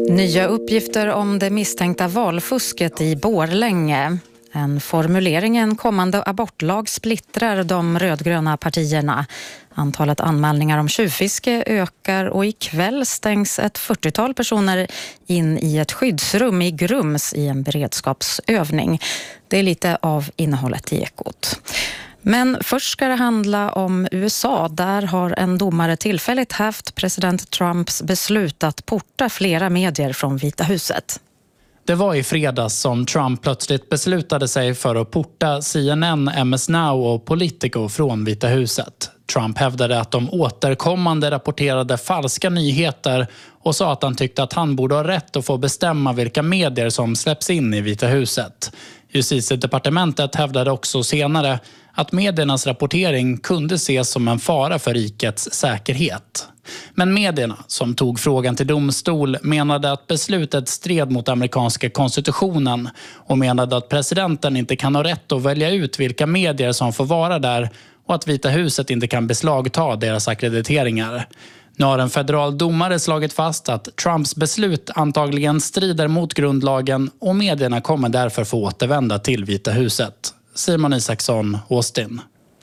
Nya uppgifter om det misstänkta valfusket i Borlänge. En formulering i en kommande abortlag splittrar de rödgröna partierna. Antalet anmälningar om tjuvfiske ökar och ikväll stängs ett 40-tal personer in i ett skyddsrum i Grums i en beredskapsövning. Det är lite av innehållet i Ekot. Men först ska det handla om USA. Där har en domare tillfälligt hävt president Trumps beslut att porta flera medier från Vita huset. Det var i fredags som Trump plötsligt beslutade sig för att porta CNN, MS Now och Politico från Vita huset. Trump hävdade att de återkommande rapporterade falska nyheter och sa att han tyckte att han borde ha rätt att få bestämma vilka medier som släpps in i Vita huset. Justitiedepartementet hävdade också senare att mediernas rapportering kunde ses som en fara för rikets säkerhet. Men medierna som tog frågan till domstol menade att beslutet stred mot amerikanska konstitutionen och menade att presidenten inte kan ha rätt att välja ut vilka medier som får vara där och att Vita huset inte kan beslagta deras akkrediteringar. Nu har en federal domare slagit fast att Trumps beslut antagligen strider mot grundlagen och medierna kommer därför få återvända till Vita huset. Simon Isaksson, Austin.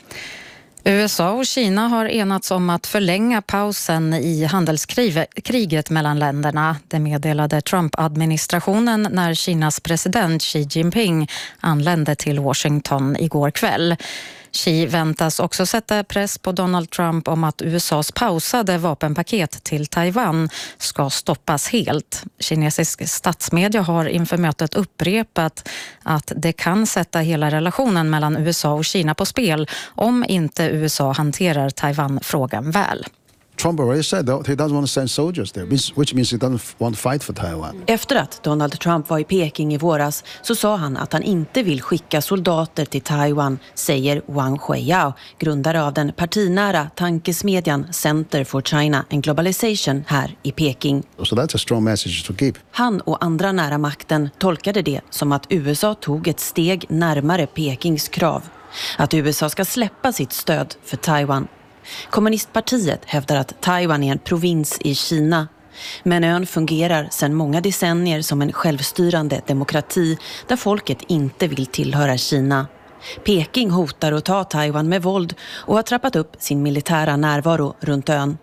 USA och Kina har enats om att förlänga pausen i handelskriget mellan länderna. Det meddelade Trump-administrationen när Kinas president Xi Jinping anlände till Washington igår kväll. Xi väntas också sätta press på Donald Trump om att USAs pausade vapenpaket till Taiwan ska stoppas helt. Kinesisk statsmedia har inför mötet upprepat att det kan sätta hela relationen mellan USA och Kina på spel om inte USA hanterar Taiwan-frågan väl. Trump already said that he doesn't want to send soldiers there, which means he doesn't want to fight for Taiwan. Efter att Donald Trump var i Peking i våras så sa han att han inte vill skicka soldater till Taiwan, säger Wang Huiyao, grundare av den partinära tankesmedjan Center for China and Globalization här i Peking. So that's a strong message to keep. Han och andra nära makten tolkade det som att USA tog ett steg närmare Pekings krav. Att USA ska släppa sitt stöd för Taiwan. Kommunistpartiet hävdar att Taiwan är en provins i Kina. Men ön fungerar sedan många decennier som en självstyrande demokrati där folket inte vill tillhöra Kina. Peking hotar att ta Taiwan med våld och har trappat upp sin militära närvaro runt ön.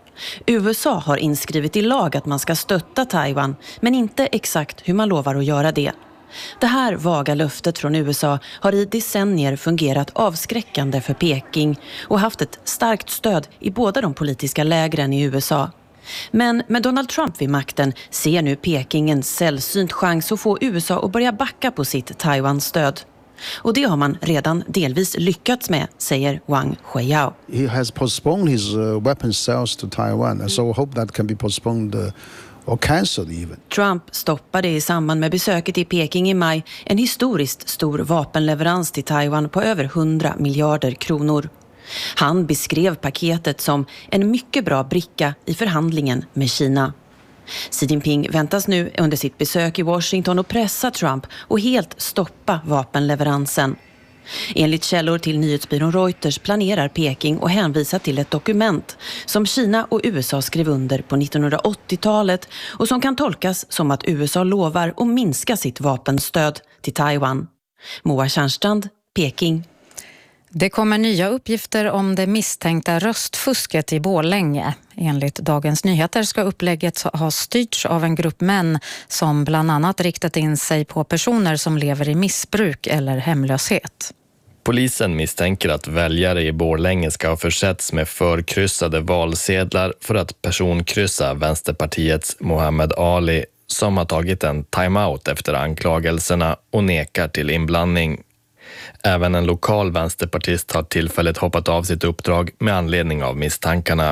USA har inskrivit i lag att man ska stötta Taiwan, men inte exakt hur man lovar att göra det. Det här vaga löftet från USA har i decennier fungerat avskräckande för Peking och haft ett starkt stöd i båda de politiska lägren i USA. Men med Donald Trump vid makten ser nu Peking en sällsynt chans att få USA att börja backa på sitt Taiwan-stöd. Och det har man redan delvis lyckats med, säger Wang Huiyao. He has postponed his weapons sales to Taiwan, and so I hope that can be postponed or cancelled even. Trump stoppade i samband med besöket i Peking i maj en historiskt stor vapenleverans till Taiwan på över 100 miljarder kronor. Han beskrev paketet som en mycket bra bricka i förhandlingen med Kina. Xi Jinping väntas nu under sitt besök i Washington att pressa Trump och helt stoppa vapenleveransen. Enligt källor till nyhetsbyrån Reuters planerar Peking att hänvisa till ett dokument som Kina och USA skrev under på 1980-talet och som kan tolkas som att USA lovar att minska sitt vapenstöd till Taiwan. Moa Tjärnstrand, Peking. Det kommer nya uppgifter om det misstänkta röstfusket i Borlänge. Enligt Dagens Nyheter ska upplägget ha styrts av en grupp män som bland annat riktat in sig på personer som lever i missbruk eller hemlöshet. Polisen misstänker att väljare i Borlänge ska ha försetts med förkryssade valsedlar för att personkryssa Vänsterpartiets Mohammed Ali som har tagit en timeout efter anklagelserna och nekar till inblandning. Även en lokal vänsterpartist har tillfälligt hoppat av sitt uppdrag med anledning av misstankarna.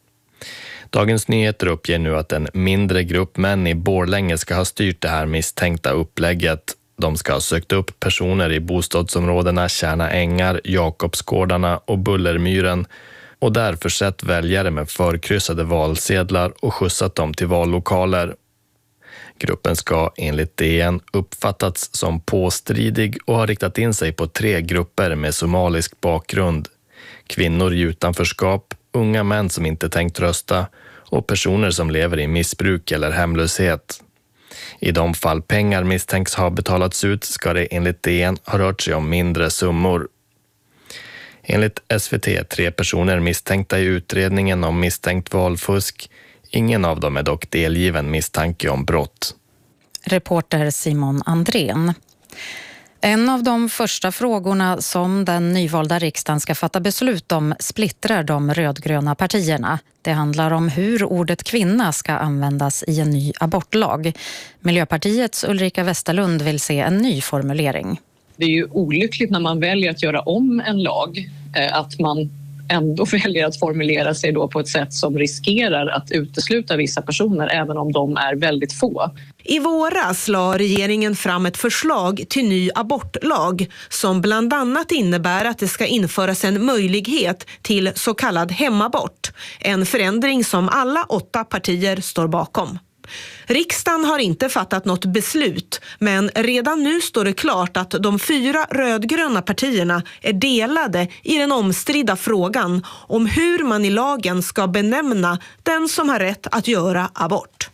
Dagens Nyheter uppger nu att en mindre grupp män i Borlänge ska ha styrt det här misstänkta upplägget. De ska ha sökt upp personer i bostadsområdena Kärna Ängar, Jakobsgårdarna och Bullermyren och där försett väljare med förkryssade valsedlar och skjutsat dem till vallokaler. Gruppen ska enligt DN uppfattats som påstridig och har riktat in sig på 3 grupper med somalisk bakgrund. Kvinnor i utanförskap, unga män som inte tänkt rösta och personer som lever i missbruk eller hemlöshet. I de fall pengar misstänks ha betalats ut ska det enligt DN ha rört sig om mindre summor. Enligt SVT är 3 personer misstänkta i utredningen om misstänkt valfusk. Ingen av dem är dock delgiven misstanke om brott. Reporter Simon Andrén. En av de första frågorna som den nyvalda riksdagen ska fatta beslut om splittrar de rödgröna partierna. Det handlar om hur ordet kvinna ska användas i en ny abortlag. Miljöpartiets Ulrika Westerlund vill se en ny formulering. Det är ju olyckligt när man väljer att göra om en lag att man ändå väljer att formulera sig då på ett sätt som riskerar att utesluta vissa personer även om de är väldigt få. I våras la regeringen fram ett förslag till ny abortlag som bland annat innebär att det ska införas en möjlighet till så kallad hemabort. En förändring som alla 8 partier står bakom. Riksdagen har inte fattat något beslut, men redan nu står det klart att de 4 rödgröna partierna är delade i den omstridda frågan om hur man i lagen ska benämna den som har rätt att göra abort.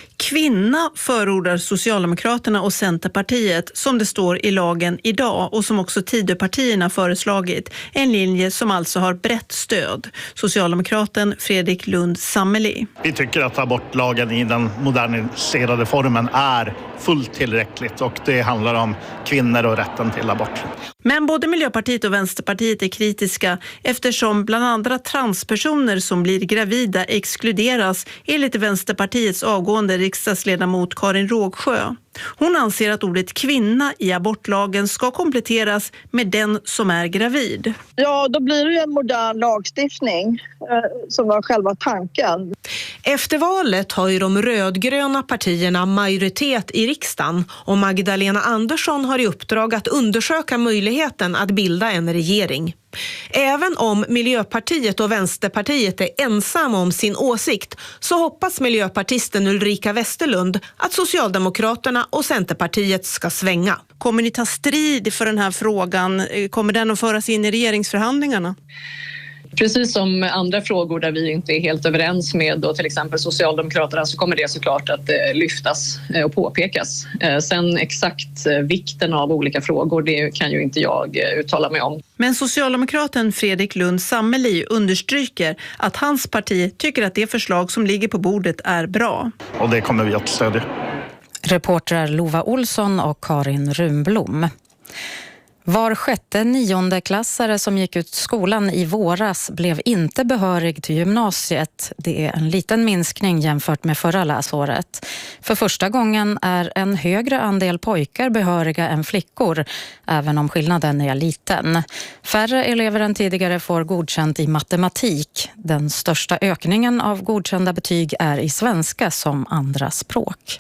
Kvinna förordar Socialdemokraterna och Centerpartiet som det står i lagen idag och som också Tidöpartierna föreslagit. En linje som alltså har brett stöd. Socialdemokraten Fredrik Lundh Sammeli. Vi tycker att abortlagen i den moderniserade formen är fullt tillräckligt och det handlar om kvinnor och rätten till abort. Men både Miljöpartiet och Vänsterpartiet är kritiska eftersom bland andra transpersoner som blir gravida exkluderas enligt Vänsterpartiets avgående riksdagsledamot Karin Rågsjö. Hon anser att ordet kvinna i abortlagen ska kompletteras med den som är gravid. Ja, då blir det ju en modern lagstiftning som var själva tanken. Efter valet har ju de rödgröna partierna majoritet i riksdagen och Magdalena Andersson har i uppdrag att undersöka möjligheten att bilda en regering. Även om Miljöpartiet och Vänsterpartiet är ensamma om sin åsikt så hoppas miljöpartisten Ulrika Westerlund att Socialdemokraterna och Centerpartiet ska svänga. Kommer ni ta strid för den här frågan? Kommer den att föras in i regeringsförhandlingarna? Precis som andra frågor där vi inte är helt överens med då till exempel Socialdemokraterna så kommer det såklart att lyftas och påpekas. Sen exakt vikten av olika frågor det kan ju inte jag uttala mig om. Men Socialdemokraten Fredrik Lundh Sammeli understryker att hans parti tycker att det förslag som ligger på bordet är bra. Och det kommer vi att stödja. Reportrar Lova Olsson och Karin Runblom. Var 6:e 9-klassare som gick ut skolan i våras blev inte behörig till gymnasiet. Det är en liten minskning jämfört med förra läsåret. För första gången är en högre andel pojkar behöriga än flickor, även om skillnaden är liten. Färre elever än tidigare får godkänt i matematik. Den största ökningen av godkända betyg är i svenska som andra språk.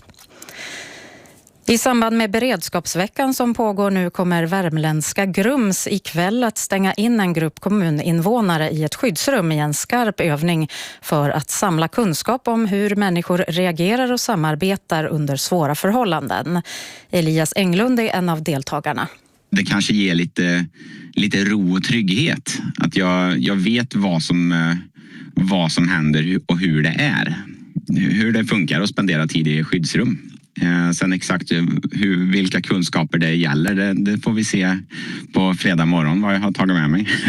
I samband med beredskapsveckan som pågår nu kommer värmländska Grums ikväll att stänga in en grupp kommuninvånare i ett skyddsrum i en skarp övning för att samla kunskap om hur människor reagerar och samarbetar under svåra förhållanden. Elias Englund är en av deltagarna. Det kanske ger lite ro och trygghet. Att jag vet vad som händer och hur det är. Hur det funkar att spendera tid i skyddsrum. Sen exakt vilka kunskaper det gäller, det får vi se på fredag morgon vad jag har tagit med mig.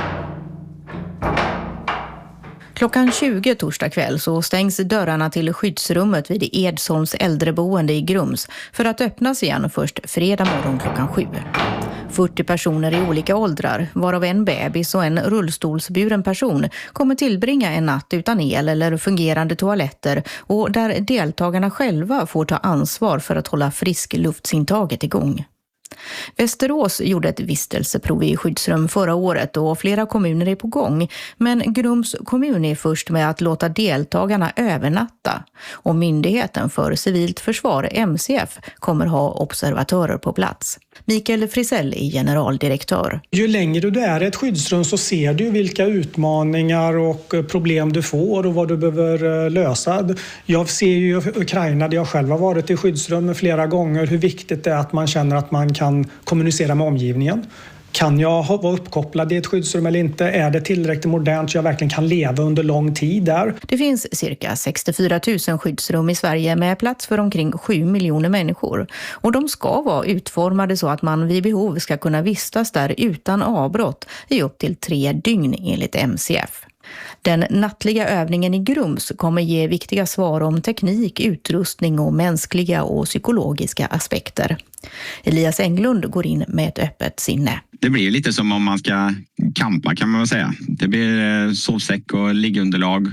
Klockan 20 torsdag kväll så stängs dörrarna till skyddsrummet vid Edsholms äldreboende i Grums för att öppnas igen först fredag morgon klockan 7. 40 personer i olika åldrar, varav en bebis och en rullstolsburen person, kommer tillbringa en natt utan el eller fungerande toaletter och där deltagarna själva får ta ansvar för att hålla friskluftsintaget igång. Västerås gjorde ett vistelseprov i skyddsrum förra året och flera kommuner är på gång, men Grums kommun är först med att låta deltagarna övernatta och Myndigheten för civilt försvar, MCF, kommer ha observatörer på plats. Mikael Frisell är generaldirektör. Ju längre du är i ett skyddsrum så ser du vilka utmaningar och problem du får och vad du behöver lösa. Jag ser ju i Ukraina, där jag själv har varit i skyddsrum flera gånger, hur viktigt det är att man känner att man kan kommunicera med omgivningen. Kan jag vara uppkopplad i ett skyddsrum eller inte? Är det tillräckligt modernt så jag verkligen kan leva under lång tid där? Det finns cirka 64 000 skyddsrum i Sverige med plats för omkring 7 miljoner människor. Och de ska vara utformade så att man vid behov ska kunna vistas där utan avbrott i upp till 3 dygn enligt MCF. Den nattliga övningen i Grums kommer ge viktiga svar om teknik, utrustning och mänskliga och psykologiska aspekter. Elias Englund går in med ett öppet sinne. Det blir lite som om man ska campa, kan man väl säga. Det blir sovsäck och liggunderlag,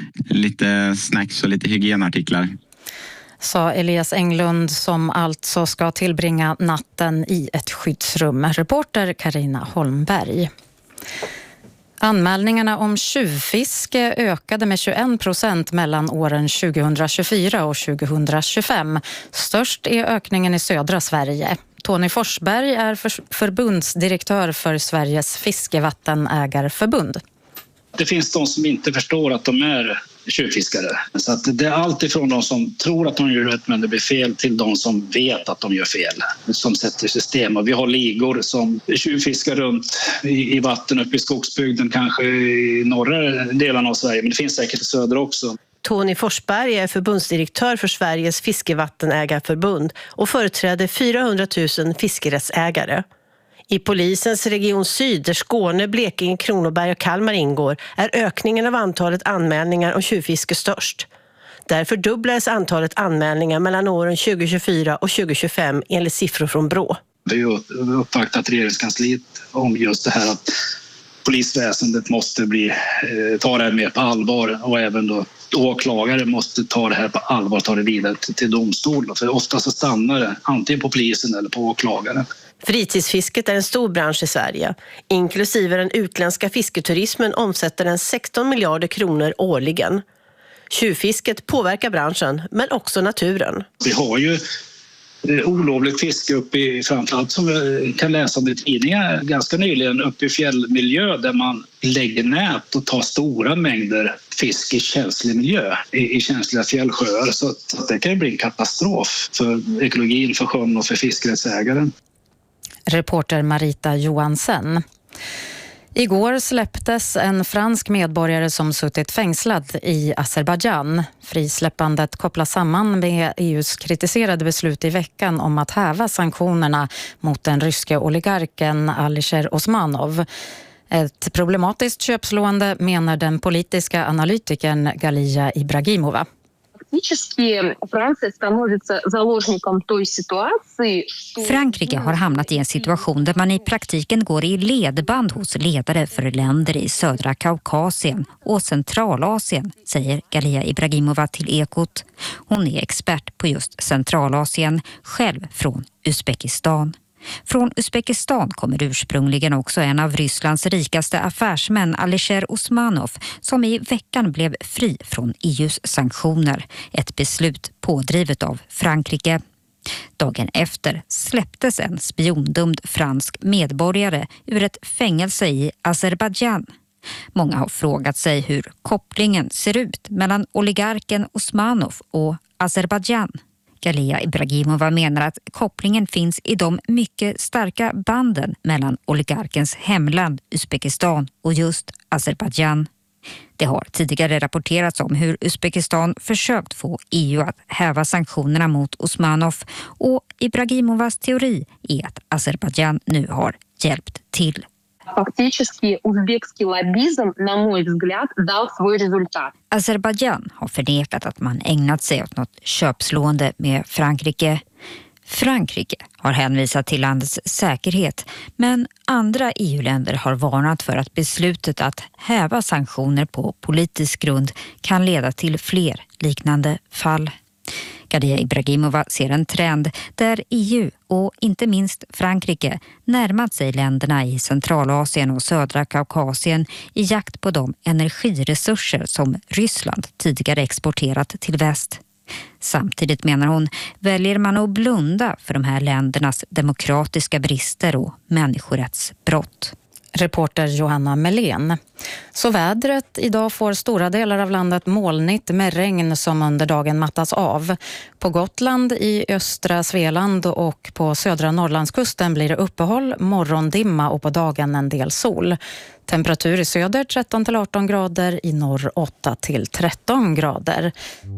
lite snacks och lite hygienartiklar. Sa Elias Englund som alltså ska tillbringa natten i ett skyddsrum. Reporter Carina Holmberg. Anmälningarna om tjuvfiske ökade med 21% mellan åren 2024 och 2025. Störst är ökningen i södra Sverige. Tony Forsberg är förbundsdirektör för Sveriges fiskevattenägarförbund. Det finns de som inte förstår att de är tjuvfiskare. Så att det är allt ifrån de som tror att de gör rätt men det blir fel till de som vet att de gör fel. Som sätter system. Och vi har ligor som tjuvfiskar runt i vatten uppe i skogsbygden, kanske i norra delen av Sverige. Men det finns säkert i söder också. Tony Forsberg är förbundsdirektör för Sveriges fiskevattenägarförbund och företräder 400 000 fiskerättsägare. I polisens region Syd, där Skåne, Blekinge, Kronoberg och Kalmar ingår, är ökningen av antalet anmälningar om tjuvfiske störst. Därför dubblades antalet anmälningar mellan åren 2024 och 2025 enligt siffror från Brå. Vi har uppvaktat regeringskansliet om just det här att polisväsendet måste ta det här mer på allvar och även då åklagare måste ta det här på allvar och ta det vidare till domstol. För ofta så stannar det antingen på polisen eller på åklagaren. Fritidsfisket är en stor bransch i Sverige. Inklusive den utländska fisketurismen omsätter den 16 miljarder kronor årligen. Tjuvfisket påverkar branschen, men också naturen. Vi har ju olovligt fiske uppe i, framförallt som vi kan läsa om i tidningar ganska nyligen, uppe i fjällmiljö där man lägger nät och tar stora mängder fisk i känslig miljö, i känsliga fjällsjöar. Så att det kan ju bli en katastrof för ekologin, för sjön och för fiskerättsägaren. Reporter Marita Johansen. Igår släpptes en fransk medborgare som suttit fängslad i Azerbaijan. Frisläppandet kopplas samman med EUs kritiserade beslut i veckan om att häva sanktionerna mot den ryska oligarken Alisher Osmanov. Ett problematiskt köpslående menar den politiska analytikern Galia Ibragimova. Frankrike har hamnat i en situation där man i praktiken går i ledband hos ledare för länder i södra Kaukasien och Centralasien, säger Galia Ibragimova till Ekot. Hon är expert på just Centralasien, själv från Uzbekistan. Från Uzbekistan kommer ursprungligen också en av Rysslands rikaste affärsmän, Alisher Osmanov, som i veckan blev fri från EUs sanktioner. Ett beslut pådrivet av Frankrike. Dagen efter släpptes en spiondömd fransk medborgare ur ett fängelse i Azerbaijan. Många har frågat sig hur kopplingen ser ut mellan oligarken Osmanov och Azerbaijan. Galia Ibragimova menar att kopplingen finns i de mycket starka banden mellan oligarkens hemland Uzbekistan och just Azerbaijan. Det har tidigare rapporterats om hur Uzbekistan försökt få EU att häva sanktionerna mot Osmanov, och Ibragimovas teori är att Azerbaijan nu har hjälpt till. Azerbaijan har förnekat att man ägnat sig åt något köpslående med Frankrike. Frankrike har hänvisat till landets säkerhet, men andra EU-länder har varnat för att beslutet att häva sanktioner på politisk grund kan leda till fler liknande fall. Galia Ibragimova ser en trend där EU och inte minst Frankrike närmat sig länderna i Centralasien och södra Kaukasien i jakt på de energiresurser som Ryssland tidigare exporterat till väst. Samtidigt, menar hon, väljer man att blunda för de här ländernas demokratiska brister och människorättsbrott. Reporter Johanna Melén. Så vädret. Idag får stora delar av landet molnigt med regn som under dagen mattas av. På Gotland, i östra Svealand och på södra Norrlandskusten blir det uppehåll, morgondimma och på dagen en del sol. Temperatur i söder 13-18 grader, i norr 8-13 grader.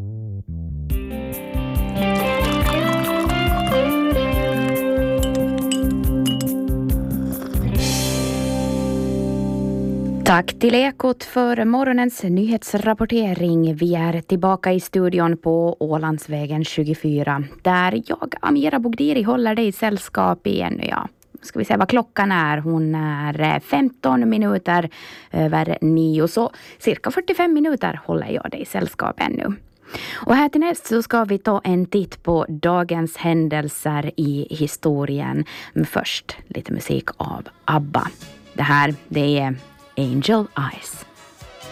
Tack till Ekot för morgonens nyhetsrapportering. Vi är tillbaka i studion på Ålandsvägen 24 där jag, Amira Bogdiri, håller dig i sällskap igen. Ja, ska vi se vad klockan är. Hon är 15 minuter över 9, så cirka 45 minuter håller jag dig i sällskap ännu. Och här till näst så ska vi ta en titt på dagens händelser i historien. Men först lite musik av ABBA. Det här, det är Angel Eyes.